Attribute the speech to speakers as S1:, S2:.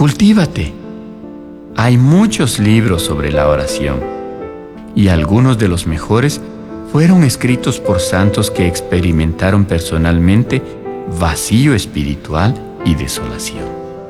S1: Cultívate. Hay muchos libros sobre la oración y algunos de los mejores fueron escritos por santos que experimentaron personalmente vacío espiritual y desolación.